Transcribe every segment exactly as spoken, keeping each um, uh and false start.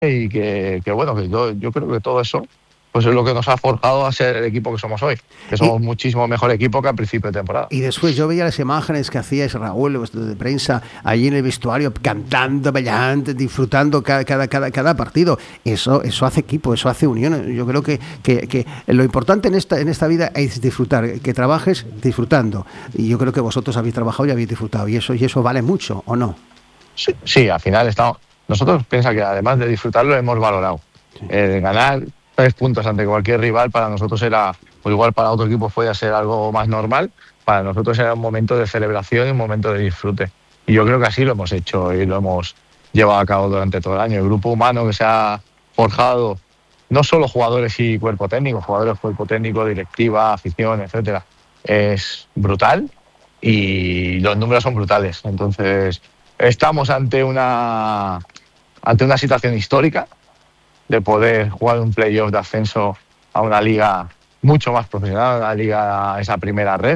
y que, que bueno, que yo, yo creo que todo eso pues es lo que nos ha forjado a ser el equipo que somos hoy, que somos y, muchísimo mejor equipo que al principio de temporada. Y después yo veía las imágenes que hacíais, Raúl, vuestro de prensa, allí en el vestuario, cantando, bailando, disfrutando cada, cada, cada, cada partido. Eso, eso hace equipo, eso hace unión. Yo creo que, que, que lo importante en esta, en esta vida es disfrutar, que trabajes disfrutando. Y yo creo que vosotros habéis trabajado y habéis disfrutado. Y eso, y eso vale mucho, ¿o no? Sí, sí, al final estamos. Nosotros piensa que además de disfrutarlo hemos valorado. Sí. Eh, ganar tres puntos ante cualquier rival para nosotros era, o igual para otro equipo podía ser algo más normal, para nosotros era un momento de celebración y un momento de disfrute. Y yo creo que así lo hemos hecho y lo hemos llevado a cabo durante todo el año. El grupo humano que se ha forjado, no solo jugadores y cuerpo técnico, jugadores, cuerpo técnico, directiva, afición, etcétera, es brutal y los números son brutales. Entonces, estamos ante una, ante una situación histórica de poder jugar un playoff de ascenso a una liga mucho más profesional, una liga, esa primera red,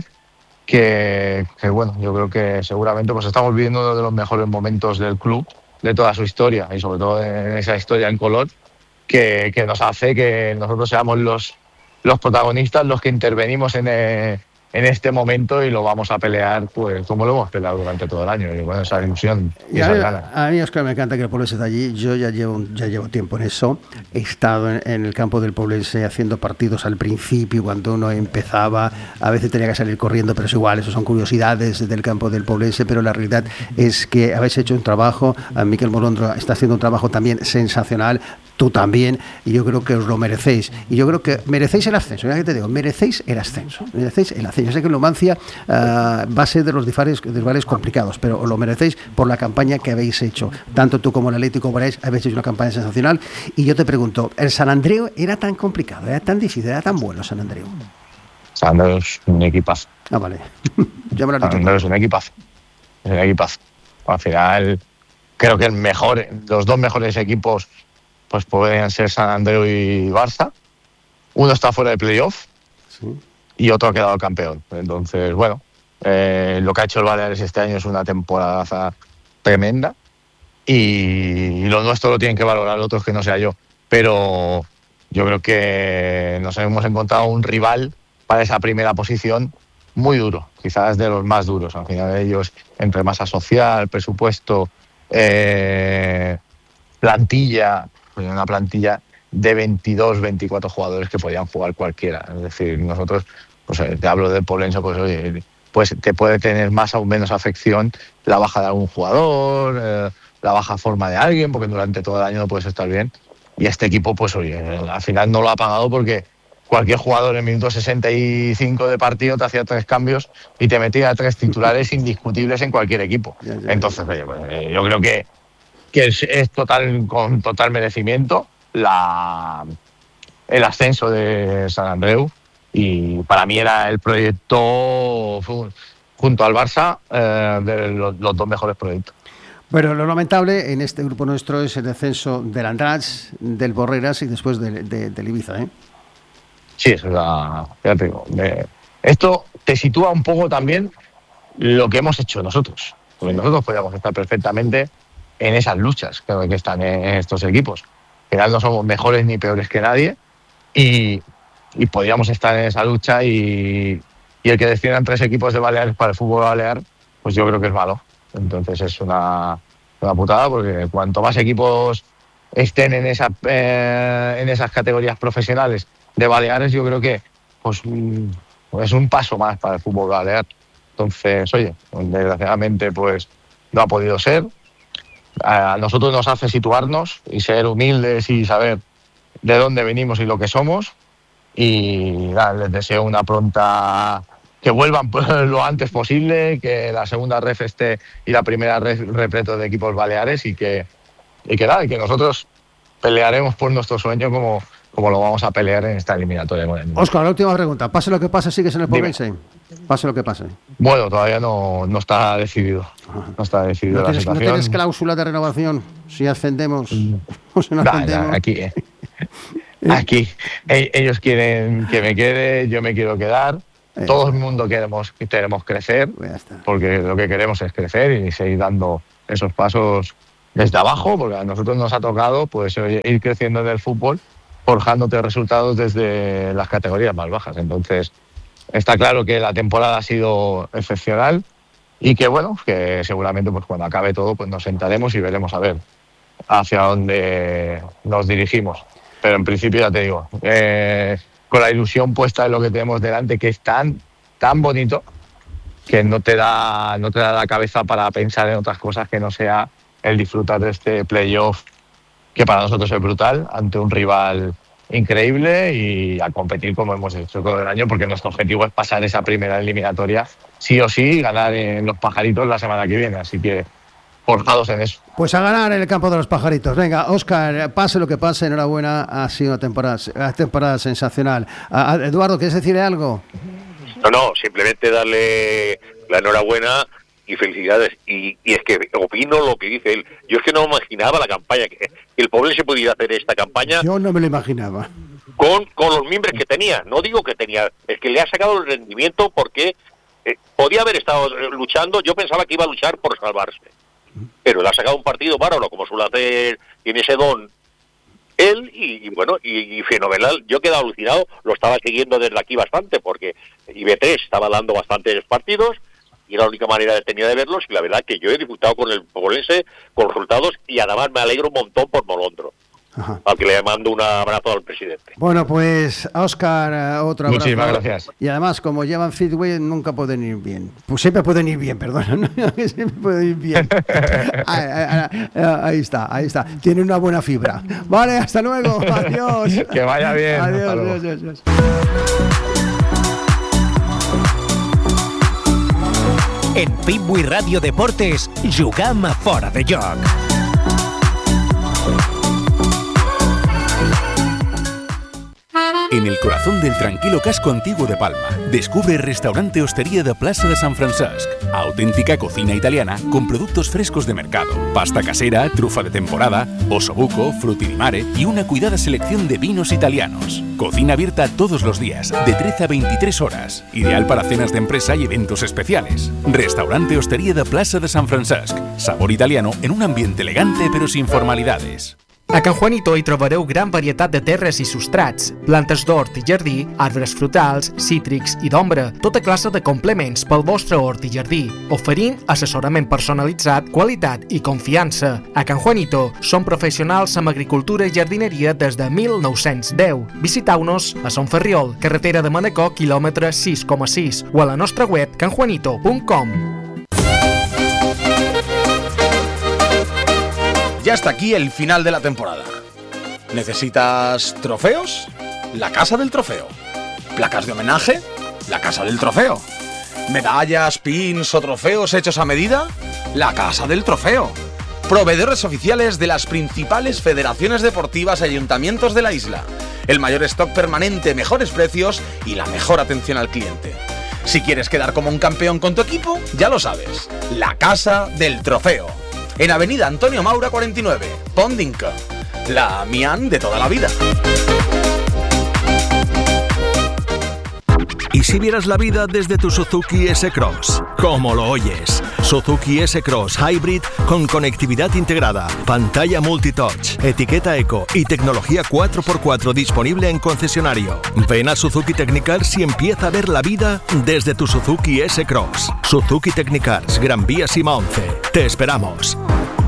que, que bueno, yo creo que seguramente pues estamos viviendo uno de los mejores momentos del club, de toda su historia, y sobre todo en esa historia en color, que, que nos hace que nosotros seamos los, los protagonistas, los que intervenimos en, eh, en este momento y lo vamos a pelear pues como lo hemos peleado durante todo el año, y bueno, esa ilusión y, y esas ganas. A mí, Óscar, me encanta que el Poblense esté allí. Yo ya llevo, ya llevo tiempo en eso. He estado en, en el campo del Poblense haciendo partidos al principio, cuando uno empezaba. A veces tenía que salir corriendo, pero es igual, eso son curiosidades del campo del Poblense, pero la realidad es que habéis hecho un trabajo. Miquel Molondro está haciendo un trabajo también sensacional. Tú también, y yo creo que os lo merecéis. Y yo creo que merecéis el ascenso. Mira que te digo, merecéis el ascenso. Merecéis el ascenso. Yo sé que Numancia uh, va a ser de los rivales, de rivales complicados, pero os lo merecéis por la campaña que habéis hecho. Tanto tú como el Atlético Baraís habéis hecho una campaña sensacional. Y yo te pregunto, ¿el San Andreu era tan complicado, era tan difícil, era tan bueno San Andreu? San Andreu es un equipazo. Ah, vale. Ya me lo has dicho. San Andreu es un equipazo. Es un equipazo. Al final, creo que el mejor, los dos mejores equipos pues podrían ser San Andreu y Barça. Uno está fuera de playoff, sí, y otro ha quedado campeón. Entonces, bueno, eh, lo que ha hecho el Baleares este año es una temporada tremenda y lo nuestro lo tienen que valorar otros que no sea yo. Pero yo creo que nos hemos encontrado un rival para esa primera posición muy duro, quizás de los más duros. Al final de ellos, entre masa social, presupuesto, eh, plantilla, pues una plantilla de veintidós, veinticuatro jugadores que podían jugar cualquiera. Es decir, nosotros, pues te hablo del Poblense, pues oye, pues te puede tener más o menos afección la baja de algún jugador, eh, la baja forma de alguien, porque durante todo el año no puedes estar bien. Y este equipo, pues oye, al final no lo ha pagado porque cualquier jugador en minuto sesenta y cinco de partido te hacía tres cambios y te metía tres titulares indiscutibles en cualquier equipo. Entonces, oye, pues, yo creo que que es, es total, con total merecimiento la, el ascenso de San Andreu, y para mí era el proyecto junto al Barça eh, de los, los dos mejores proyectos. Bueno, lo lamentable en este grupo nuestro es el descenso del Andratx, del Borreras y después del de, de Ibiza, ¿eh? Sí, eso es la, ya te digo, me, esto te sitúa un poco también lo que hemos hecho nosotros, porque nosotros podíamos estar perfectamente en esas luchas creo que están en estos equipos. Al final no somos mejores ni peores que nadie y, y podríamos estar en esa lucha y, y el que desciendan tres equipos de Baleares para el fútbol balear, pues yo creo que es malo. Entonces es una, una putada, porque cuanto más equipos estén en, esa, eh, en esas categorías profesionales de Baleares, yo creo que pues, es un paso más para el fútbol balear. Entonces, oye, desgraciadamente pues no ha podido ser. A nosotros nos hace situarnos y ser humildes y saber de dónde venimos y lo que somos, y nada, les deseo una pronta, que vuelvan lo antes posible, que la segunda ref esté y la primera ref repleto de equipos baleares, y que, y que nada, y que nosotros pelearemos por nuestro sueño como, como lo vamos a pelear en esta eliminatoria. Óscar, la última pregunta, pase lo que pase, ¿sigues en el Poblense? Pase lo que pase. Bueno, todavía no, no está decidido. No está decidido. ¿No la tienes, situación. ¿No tienes cláusula de renovación si ascendemos o si no nah, ascendemos? Nah, aquí, eh. aquí ellos quieren que me quede, yo me quiero quedar. Eh, Todo el mundo queremos, queremos crecer, porque lo que queremos es crecer y seguir dando esos pasos desde abajo, porque a nosotros nos ha tocado pues ir creciendo en el fútbol, forjándote resultados desde las categorías más bajas. Entonces, está claro que la temporada ha sido excepcional y que, bueno, que seguramente pues cuando acabe todo pues nos sentaremos y veremos a ver hacia dónde nos dirigimos. Pero en principio, ya te digo, eh, con la ilusión puesta en lo que tenemos delante, que es tan, tan bonito, que no te da, no te da la cabeza para pensar en otras cosas que no sea el disfrutar de este playoff, que para nosotros es brutal, ante un rival increíble y a competir como hemos hecho todo el año, porque nuestro objetivo es pasar esa primera eliminatoria sí o sí y ganar en Los Pajaritos la semana que viene, así que forjados en eso. Pues a ganar en el campo de Los Pajaritos. Venga, Óscar, pase lo que pase, enhorabuena, ha sido una temporada, una temporada sensacional. A, a, Eduardo, ¿quieres decirle algo? No, no, simplemente darle la enhorabuena y felicidades. Y, y es que opino lo que dice él. Yo es que no me imaginaba la campaña, que el Poblense pudiera hacer esta campaña. Yo no me lo imaginaba. Con, con los miembros que tenía. No digo que tenía, es que le ha sacado el rendimiento porque eh, podía haber estado luchando. Yo pensaba que iba a luchar por salvarse. Pero le ha sacado un partido bárbaro, como suele hacer, tiene ese don él, y, y bueno, y, y fenomenal. Yo he quedado alucinado, lo estaba siguiendo desde aquí bastante, porque I B tres estaba dando bastantes partidos, y era la única manera que tenía de verlos, y la verdad que yo he disfrutado con el Poblense, con resultados, y además me alegro un montón por Molondro. Ajá. Al que le mando un abrazo al presidente. Bueno, pues a Óscar, otro abrazo. Muchísimas gracias. Y además, como llevan Fitway, nunca pueden ir bien. Pues siempre pueden ir bien, perdón. Siempre pueden ir bien. ahí, ahí, ahí está, ahí está. Tiene una buena fibra. Vale, hasta luego. Adiós. Que vaya bien. Adiós, adiós, adiós, adiós. En Fitway Radio Deportes, jugam a Fora de Joc. En el corazón del tranquilo casco antiguo de Palma, descubre el restaurante Hostería de Plaza de San Francesc. Auténtica cocina italiana con productos frescos de mercado, pasta casera, trufa de temporada, osobuco, frutti di mare y una cuidada selección de vinos italianos. Cocina abierta todos los días, de trece a veintitrés horas, ideal para cenas de empresa y eventos especiales. Restaurante Hostería de Plaza de San Francesc. Sabor italiano en un ambiente elegante pero sin formalidades. A Can Juanito hi trobareu gran varietat de terres i substrats, plantes d'hort i jardí, arbres frutals, cítrics i d'ombra, tota classe de complements pel vostre hort i jardí, oferint assessorament personalitzat, qualitat i confiança. A Can Juanito som professionals amb agricultura i jardineria des de mil nou-cents deu. Visiteu-nos a Son Ferriol, carretera de Manacor, quilòmetre sis coma sis, o a la nostra web can juanito punt com. Ya está aquí el final de la temporada. ¿Necesitas trofeos? La Casa del Trofeo. ¿Placas de homenaje? La Casa del Trofeo. ¿Medallas, pins o trofeos hechos a medida? La Casa del Trofeo. Proveedores oficiales de las principales federaciones deportivas y ayuntamientos de la isla. El mayor stock permanente, mejores precios y la mejor atención al cliente. Si quieres quedar como un campeón con tu equipo, ya lo sabes. La Casa del Trofeo. En Avenida Antonio Maura cuarenta y nueve, Pondinca, la Mian de toda la vida. ¿Y si vieras la vida desde tu Suzuki S-Cross? ¿Cómo lo oyes? Suzuki S-Cross Hybrid con conectividad integrada, pantalla multitouch, etiqueta eco y tecnología cuatro por cuatro disponible en concesionario. Ven a Suzuki Technicars y empieza a ver la vida desde tu Suzuki S-Cross. Suzuki Technicars, Gran Vía Sima once. Te esperamos.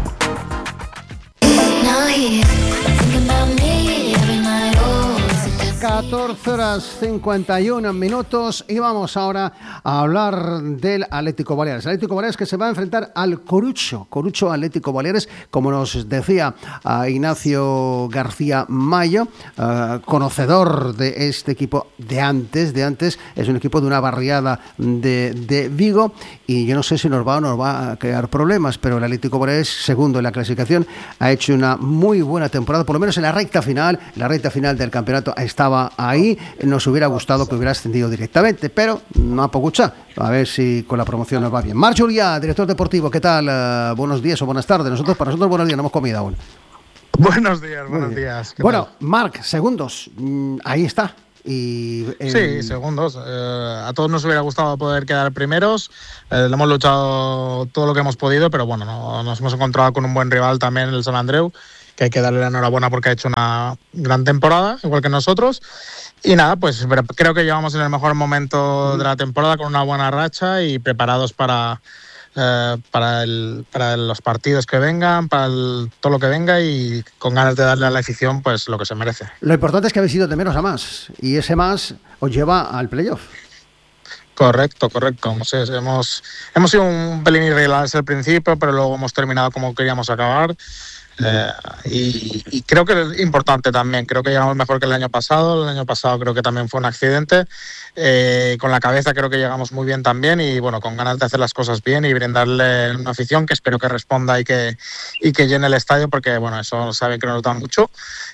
catorce horas cincuenta y uno minutos y vamos ahora a hablar del Atlético Baleares. El Atlético Baleares que se va a enfrentar al Corucho, Corucho Atlético Baleares, como nos decía uh, Ignacio García Mayo, uh, conocedor de este equipo de antes, de antes, es un equipo de una barriada de, de Vigo y yo no sé si nos va o nos va a crear problemas, pero el Atlético Baleares, segundo en la clasificación, ha hecho una muy buena temporada, por lo menos en la recta final, la recta final del campeonato estaba ahí, nos hubiera gustado que hubiera ascendido directamente, pero no ha pocucha. A ver si con la promoción nos va bien. Marc Julià, director deportivo, ¿qué tal? Uh, buenos días o buenas tardes. Nosotros, para nosotros, buenos días, no hemos comido aún. Buenos días, buenos días. Bueno, Marc, segundos, mm, ahí está. y en... Sí, segundos. Eh, a todos nos hubiera gustado poder quedar primeros. Eh, le hemos luchado todo lo que hemos podido, pero bueno, no, nos hemos encontrado con un buen rival también, el San Andreu, que hay que darle la enhorabuena porque ha hecho una gran temporada, igual que nosotros. Y nada, pues creo que llevamos en el mejor momento de la temporada, con una buena racha y preparados para, eh, para, el, para los partidos que vengan, para el, todo lo que venga, y con ganas de darle a la afición pues lo que se merece. Lo importante es que habéis ido de menos a más, y ese más os lleva al playoff. Correcto, correcto. No sé, hemos, hemos sido un pelín irregulares al principio, pero luego hemos terminado como queríamos acabar. Eh, y, y creo que es importante también. Creo que llegamos mejor que el año pasado. El año pasado creo que también fue un accidente. Eh, con la cabeza creo que llegamos muy bien también, y bueno, con ganas de hacer las cosas bien y brindarle una afición que espero que responda y que, y que llene el estadio, porque bueno, eso saben que nos da mucho.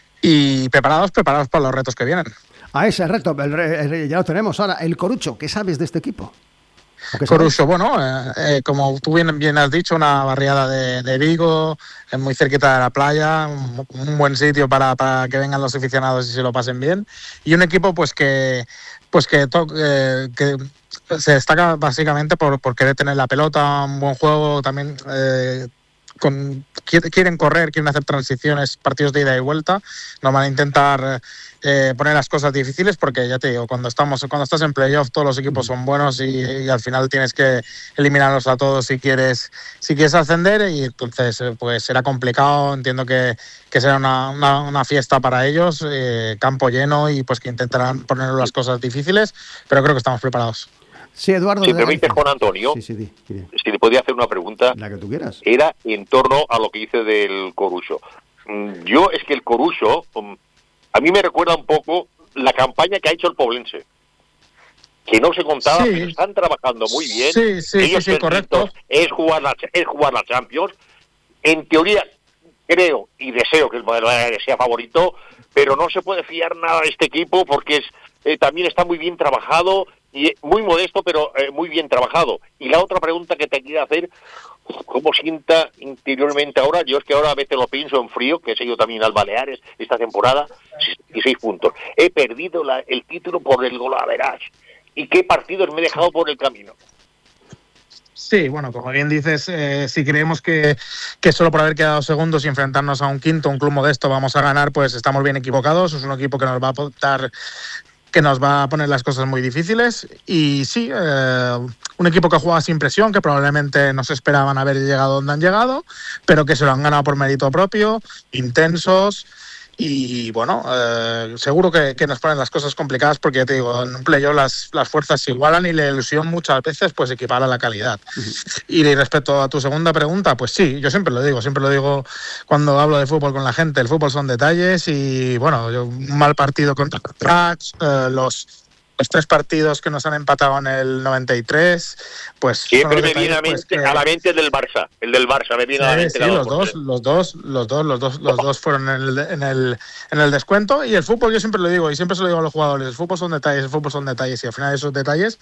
Y preparados, preparados para los retos que vienen. A ese reto, el, el, ya lo tenemos ahora. El Corucho, ¿qué sabes de este equipo? Coruso, bueno, eh, eh, como tú bien, bien has dicho, una barriada de, de Vigo, es muy cerquita de la playa, un, un buen sitio para, para que vengan los aficionados y se lo pasen bien. Y un equipo pues que, pues que, to, eh, que se destaca básicamente por, por querer tener la pelota, un buen juego, también eh, con, quieren correr, quieren hacer transiciones, partidos de ida y vuelta, no van a intentar eh, poner las cosas difíciles, porque ya te digo, cuando estamos cuando estás en playoff todos los equipos son buenos y, y al final tienes que eliminarlos a todos si quieres si quieres ascender, y entonces pues será complicado. Entiendo que, que será una, una, una fiesta para ellos, eh, campo lleno, y pues que intentarán poner las cosas difíciles, pero creo que estamos preparados. Sí, Eduardo. Si me permites, Juan Antonio, sí, sí, sí, sí. si le podía hacer una pregunta. La que tú quieras. Era en torno a lo que dice del Coruso. Yo, es que el Coruso, a mí me recuerda un poco la campaña que ha hecho el Poblense, que no se contaba, sí, pero están trabajando muy bien. Sí, sí, Ellos sí, sí, correcto. Es jugar, la, es jugar la Champions. En teoría, creo y deseo que el modelo sea favorito, pero no se puede fiar nada de este equipo, porque es eh, también está muy bien trabajado, y muy modesto, pero eh, muy bien trabajado. Y la otra pregunta que te quiero hacer, ¿cómo sienta interiormente ahora? Yo es que ahora a veces lo pienso en frío, que he seguido también al Baleares esta temporada, y seis puntos. He perdido la, el título por el golaverage. ¿Y qué partidos me he dejado por el camino? Sí, bueno, como bien dices, eh, si creemos que, que solo por haber quedado segundos y enfrentarnos a un quinto, un club modesto, vamos a ganar, pues estamos bien equivocados. Es un equipo que nos va a aportar, que nos va a poner las cosas muy difíciles. Y sí, eh, un equipo que juega sin presión, que probablemente no se esperaban haber llegado donde han llegado, pero que se lo han ganado por mérito propio, intensos. Y bueno, eh, seguro que, que nos ponen las cosas complicadas, porque ya te digo, en un playoff las, las fuerzas se igualan y la ilusión muchas veces pues equipara la calidad. Uh-huh. Y respecto a tu segunda pregunta, pues sí, yo siempre lo digo, siempre lo digo cuando hablo de fútbol con la gente, el fútbol son detalles, y bueno, yo, un mal partido contra Tracks, eh, los... Los tres partidos que nos han empatado en el noventa y tres, pues siempre me viene a, pues, mente, que... a la mente el del Barça, el del Barça me viene sí, a la mente. Sí, los dos, los dos, los dos, los dos, los dos fueron en el, en el en el descuento. Y el fútbol, yo siempre lo digo y siempre se lo digo a los jugadores, el fútbol son detalles, el fútbol son detalles, y al final esos detalles,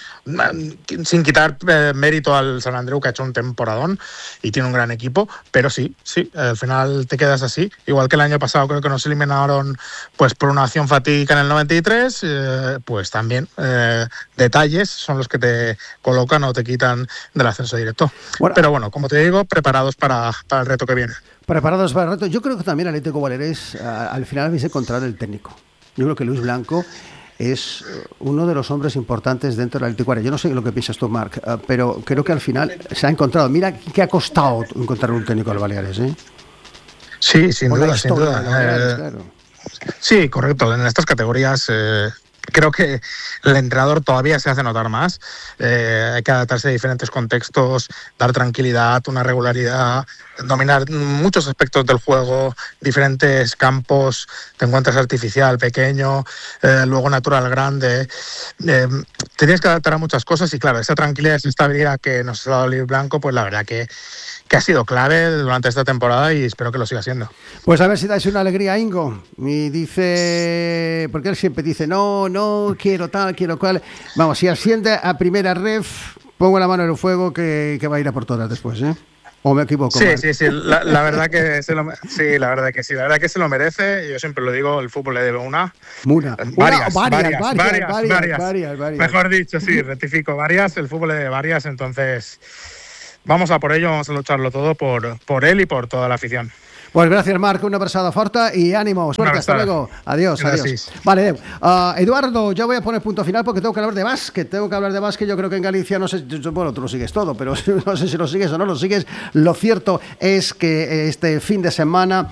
sin quitar eh, mérito al San Andreu, que ha hecho un temporadón y tiene un gran equipo, pero sí, sí, al final te quedas así. Igual que el año pasado creo que nos eliminaron pues por una acción fatídica en el noventa y tres, eh, pues también eh, detalles son los que te colocan o te quitan del ascenso directo. Bueno, pero bueno, como te digo, preparados para, para el reto que viene. Preparados para el reto. Yo creo que también Atlético Baleares al final habéis encontrado el técnico. Yo creo que Luis Blanco es uno de los hombres importantes dentro del Atlético. Yo no sé lo que piensas tú, Marc, pero creo que al final se ha encontrado. Mira qué ha costado encontrar un técnico al Baleares, ¿eh? Sí, sin duda, sin duda. Baleares, eh, claro. Sí, correcto. En estas categorías eh, creo que el entrenador todavía se hace notar más. Eh, hay que adaptarse a diferentes contextos, dar tranquilidad, una regularidad, dominar muchos aspectos del juego, diferentes campos. Te encuentras artificial, pequeño, eh, luego natural, grande. Eh, te tienes que adaptar a muchas cosas, y claro, esa tranquilidad, esa estabilidad que nos ha dado Luis Blanco, pues la verdad que que ha sido clave durante esta temporada, y espero que lo siga siendo. Pues a ver si dais una alegría a Ingo. Y dice, porque él siempre dice, no, no, quiero tal, quiero cual. Vamos, si asciende a primera ref, pongo la mano en el fuego que, que va a ir a por todas después, ¿eh? ¿O me equivoco? Sí, Marc? sí, sí. La, la verdad que se lo, sí, la verdad que sí. La verdad que se lo merece. Yo siempre lo digo, el fútbol le debe una. Una. Varias, una, varias, varias, varias, varias, varias, varias. varias, varias. Mejor dicho, sí, rectifico, varias. El fútbol le debe varias. Entonces, vamos a por ello, vamos a lucharlo todo por, por él y por toda la afición. Pues gracias, Marc, una abraçada forta y ánimo, suerte, hasta luego. Adiós, Gracias. adiós. Vale, uh, Eduardo, yo voy a poner punto final porque tengo que hablar de básquet, tengo que hablar de básquet, yo creo que en Galicia, no sé, bueno, tú lo sigues todo, pero no sé si lo sigues o no lo sigues. Lo cierto es que este fin de semana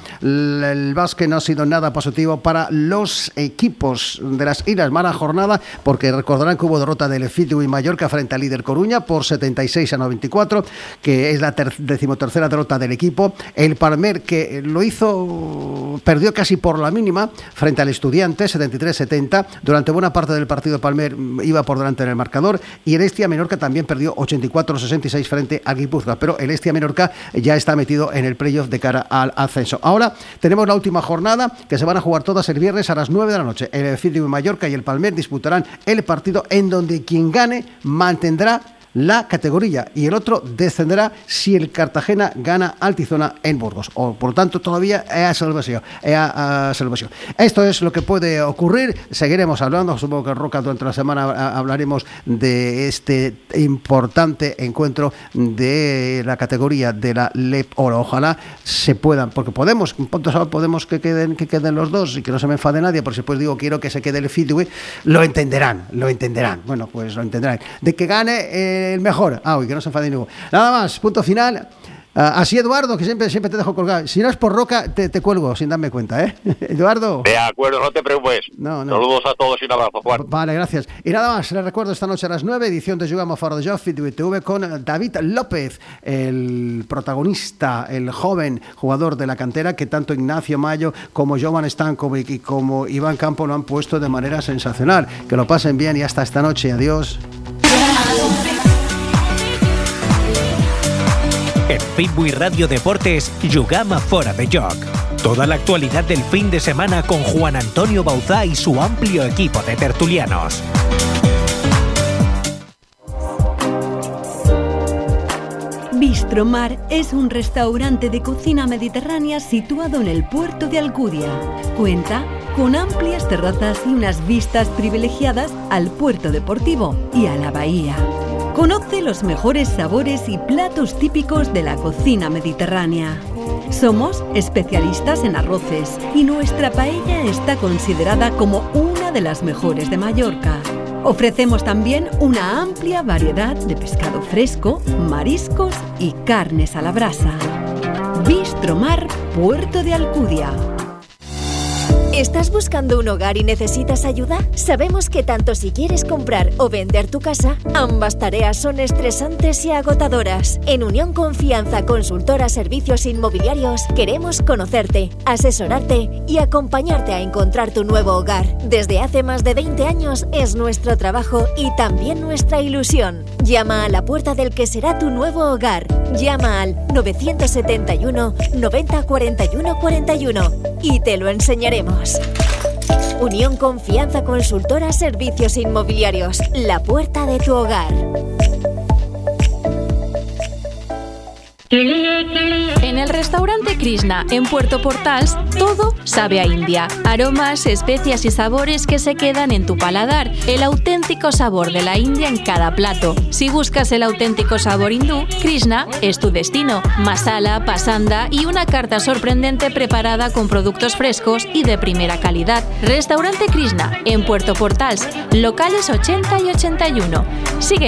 el básquet no ha sido nada positivo para los equipos de las Islas. Mala jornada, porque recordarán que hubo derrota del Fitu y Mallorca frente al líder Coruña por setenta y seis a noventa y cuatro, que es la ter- decimotercera derrota del equipo. El Palmer, que lo hizo, perdió casi por la mínima frente al Estudiante, setenta y tres setenta. Durante buena parte del partido Palmer iba por delante en el marcador, y el Estia Menorca también perdió ochenta y cuatro sesenta y seis frente a Guipúzcoa, pero el Estia Menorca ya está metido en el playoff de cara al ascenso. Ahora tenemos la última jornada, que se van a jugar todas el viernes a las nueve de la noche. El Fitu y Mallorca y el Palmer disputarán el partido en donde quien gane mantendrá la categoría y el otro descenderá si el Cartagena gana al Tizona en Burgos, o por lo tanto todavía es a salvación, es a, a salvación. Esto es lo que puede ocurrir. Seguiremos hablando, supongo que Roca durante la semana hablaremos de este importante encuentro de la categoría de la L E P Oro. Ojalá se puedan, porque podemos, un punto sábado podemos que queden que queden los dos y que no se me enfade nadie, por si pues digo quiero que se quede el Fitui, lo entenderán, lo entenderán. Bueno, pues lo entenderán. De que gane eh, el mejor. Ah, uy, que no se enfade ninguno. Nada más, punto final. Uh, así, Eduardo, que siempre, siempre te dejo colgado. Si no es por Roca, te, te cuelgo sin darme cuenta, ¿eh? Eduardo. De acuerdo, no te preocupes. No, no. Saludos a todos y un abrazo, Juan. Vale, gracias. Y nada más, les recuerdo esta noche a las nueve, edición de Jugamos Fora de Joc, Fit T V, con David López, el protagonista, el joven jugador de la cantera que tanto Ignacio Mayo como Jovan Stan como, y como Iván Campo lo han puesto de manera sensacional. Que lo pasen bien y hasta esta noche. Adiós. En Pitbull Radio Deportes, Jugama Fora de Joc. Toda la actualidad del fin de semana con Juan Antonio Bauzá y su amplio equipo de tertulianos. Bistromar es un restaurante de cocina mediterránea situado en el puerto de Alcudia. Cuenta con amplias terrazas y unas vistas privilegiadas al puerto deportivo y a la bahía. Conoce los mejores sabores y platos típicos de la cocina mediterránea. Somos especialistas en arroces y nuestra paella está considerada como una de las mejores de Mallorca. Ofrecemos también una amplia variedad de pescado fresco, mariscos y carnes a la brasa. Bistromar, Puerto de Alcudia. ¿Estás buscando un hogar y necesitas ayuda? Sabemos que tanto si quieres comprar o vender tu casa, ambas tareas son estresantes y agotadoras. En Unión Confianza Consultora Servicios Inmobiliarios queremos conocerte, asesorarte y acompañarte a encontrar tu nuevo hogar. Desde hace más de veinte años es nuestro trabajo y también nuestra ilusión. Llama a la puerta del que será tu nuevo hogar. Llama al nueve siete uno, noventa, cuarenta y uno, cuarenta y uno y te lo enseñaremos. Unión Confianza Consultora Servicios Inmobiliarios, la puerta de tu hogar. En el restaurante Krishna, en Puerto Portals, todo sabe a India. Aromas, especias y sabores que se quedan en tu paladar. El auténtico sabor de la India en cada plato. Si buscas el auténtico sabor hindú, Krishna es tu destino. Masala, pasanda y una carta sorprendente preparada con productos frescos y de primera calidad. Restaurante Krishna, en Puerto Portals, locales ochenta y ochenta y uno. Sigue